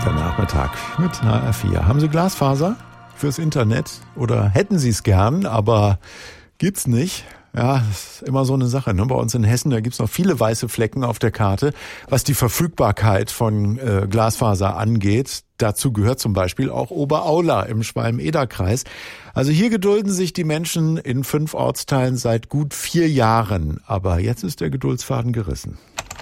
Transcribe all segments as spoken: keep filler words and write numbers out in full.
Der Nachmittag mit H R vier. Haben Sie Glasfaser fürs Internet oder hätten Sie es gern, aber gibt's nicht? Ja, das ist immer so eine Sache. Ne? Bei uns in Hessen, da gibt's noch viele weiße Flecken auf der Karte, was die Verfügbarkeit von äh, Glasfaser angeht. Dazu gehört zum Beispiel auch Oberaula im Schwalm-Eder-Kreis. Also hier gedulden sich die Menschen in fünf Ortsteilen seit gut vier Jahren. Aber jetzt ist der Geduldsfaden gerissen.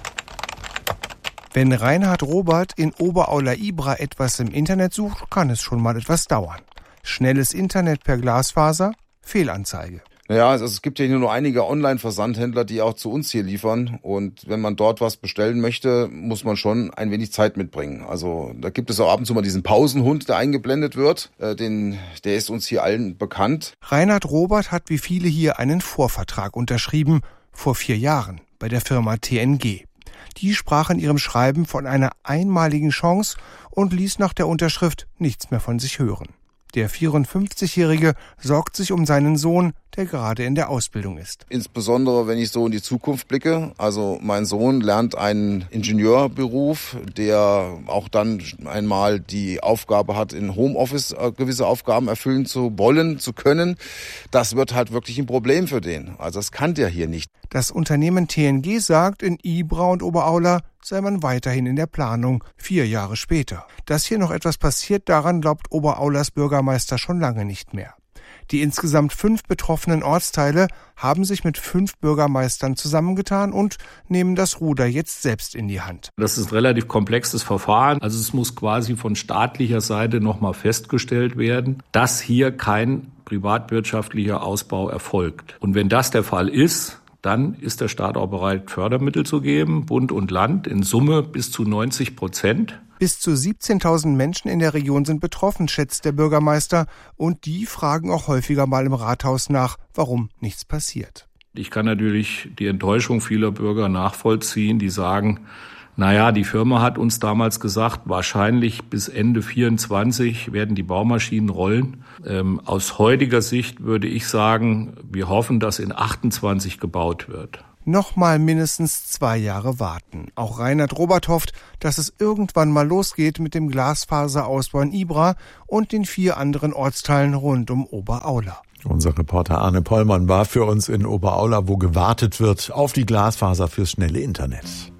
Wenn Reinhard Robert in Oberaula-Ibra etwas im Internet sucht, kann es schon mal etwas dauern. Schnelles Internet per Glasfaser? Fehlanzeige. Naja, also es gibt ja hier nur einige Online-Versandhändler, die auch zu uns hier liefern. Und wenn man dort was bestellen möchte, muss man schon ein wenig Zeit mitbringen. Also da gibt es auch ab und zu mal diesen Pausenhund, der eingeblendet wird. Äh, den, der ist uns hier allen bekannt. Reinhard Robert hat wie viele hier einen Vorvertrag unterschrieben, vor vier Jahren, bei der Firma T N G. Die sprach in ihrem Schreiben von einer einmaligen Chance und ließ nach der Unterschrift nichts mehr von sich hören. Der vierundfünfzigjährige sorgt sich um seinen Sohn, der gerade in der Ausbildung ist. Insbesondere, wenn ich so in die Zukunft blicke. Also mein Sohn lernt einen Ingenieurberuf, der auch dann einmal die Aufgabe hat, in Homeoffice gewisse Aufgaben erfüllen zu wollen, zu können. Das wird halt wirklich ein Problem für den. Also das kann der hier nicht. Das Unternehmen T N G sagt, in Ibra und Oberaula sei man weiterhin in der Planung, vier Jahre später. Dass hier noch etwas passiert, daran glaubt Oberaulas Bürgermeister schon lange nicht mehr. Die insgesamt fünf betroffenen Ortsteile haben sich mit fünf Bürgermeistern zusammengetan und nehmen das Ruder jetzt selbst in die Hand. Das ist ein relativ komplexes Verfahren. Also es muss quasi von staatlicher Seite nochmal festgestellt werden, dass hier kein privatwirtschaftlicher Ausbau erfolgt. Und wenn das der Fall ist, dann ist der Staat auch bereit, Fördermittel zu geben, Bund und Land, in Summe bis zu neunzig Prozent. Bis zu siebzehntausend Menschen in der Region sind betroffen, schätzt der Bürgermeister. Und die fragen auch häufiger mal im Rathaus nach, warum nichts passiert. Ich kann natürlich die Enttäuschung vieler Bürger nachvollziehen, die sagen, naja, die Firma hat uns damals gesagt, wahrscheinlich bis Ende vierundzwanzig werden die Baumaschinen rollen. Ähm, aus heutiger Sicht würde ich sagen, wir hoffen, dass in achtundzwanzig gebaut wird. Nochmal mindestens zwei Jahre warten. Auch Reinhard Robert hofft, dass es irgendwann mal losgeht mit dem Glasfaserausbau in Ibra und den vier anderen Ortsteilen rund um Oberaula. Unser Reporter Arne Pollmann war für uns in Oberaula, wo gewartet wird auf die Glasfaser fürs schnelle Internet.